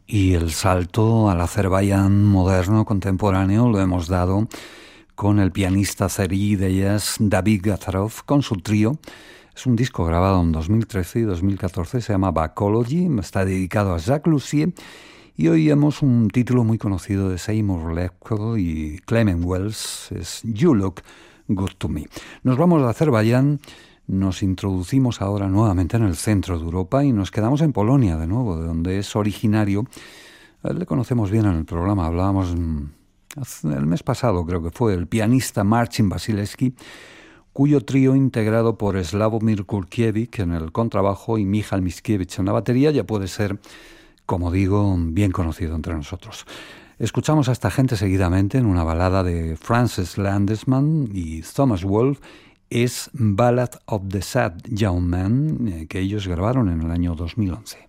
Y el salto al Azerbaiyán moderno contemporáneo lo hemos dado con el pianista azerí de jazz David Gazarov, con su trío. Es un disco grabado en 2013 y 2014, se llama Bacology, está dedicado a Jacques Lussier, y oíamos un título muy conocido de Seymour Lecco y Clement Wells, es You Look Good to Me. Nos vamos a Azerbaiyán, nos introducimos ahora nuevamente en el centro de Europa y nos quedamos en Polonia de nuevo, de donde es originario. Le conocemos bien en el programa, hablábamos el mes pasado, creo que fue, el pianista Marcin Wasilewski, cuyo trío, integrado por Sławomir Kurkiewicz en el contrabajo y Michał Mickiewicz en la batería, ya puede ser, como digo, bien conocido entre nosotros. Escuchamos a esta gente seguidamente en una balada de Frances Landesman y Thomas Wolfe, es Ballad of the Sad Young Man, que ellos grabaron en el año 2011.